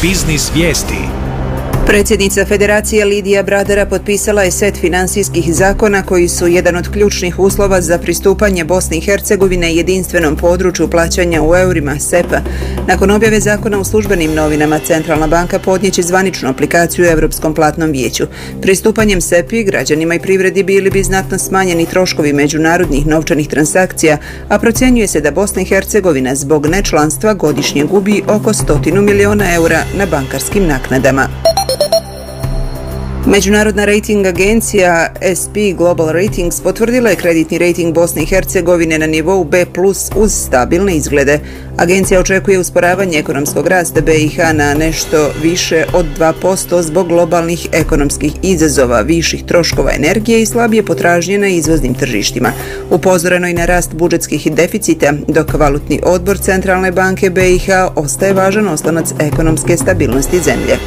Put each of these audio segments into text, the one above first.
Biznis vijesti. Predsjednica Federacije Lidija Bradera potpisala je set financijskih zakona koji su jedan od ključnih uslova za pristupanje Bosne i Hercegovine jedinstvenom području plaćanja u eurima SEPA. Nakon objave zakona u službenim novinama, Centralna banka podnijeće zvaničnu aplikaciju u Europskom platnom vijeću. Pristupanjem SEPI građanima i privredi bili bi znatno smanjeni troškovi međunarodnih novčanih transakcija, a procjenjuje se da Bosna i Hercegovina zbog nečlanstva godišnje gubi oko 100 miliona eura na bankarskim naknadama. Međunarodna rating agencija SP Global Ratings potvrdila je kreditni rating Bosne i Hercegovine na nivou B+ uz stabilne izglede. Agencija očekuje usporavanje ekonomskog rasta BiH na nešto više od 2% zbog globalnih ekonomskih izazova, viših troškova energije i slabije potražnje na izvoznim tržištima. Upozoreno i na rast budžetskih deficita, dok valutni odbor Centralne banke BiH ostaje važan oslonac ekonomske stabilnosti zemlje.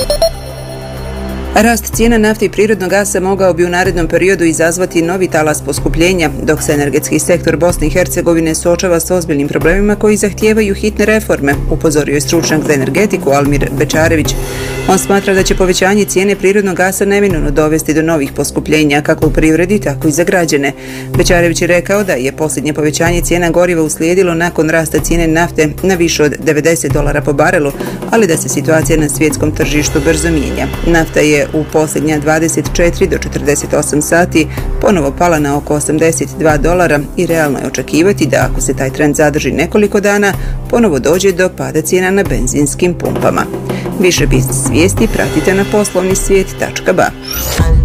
Rast cijena nafte i prirodnog gasa mogao bi u narednom periodu izazvati novi talas poskupljenja, dok se energetski sektor Bosne i Hercegovine suočava s ozbiljnim problemima koji zahtijevaju hitne reforme, upozorio je stručnjak za energetiku Almir Bečarević. On smatra da će povećanje cijene prirodnog gasa neminovno dovesti do novih poskupljenja kako u privredi, tako i za građane. Bečarević je rekao da je posljednje povećanje cijena goriva uslijedilo nakon rasta cijene nafte na više od $90 po barelu, ali da se situacija na svjetskom tržištu brzo mijenja. Nafta je u posljednja 24 do 48 sati ponovo pala na oko $82 i realno je očekivati da ako se taj trend zadrži nekoliko dana, ponovo dođe do pada cijena na benzinskim pumpama. Više biznis vijesti pratite na poslovnisvijet.ba.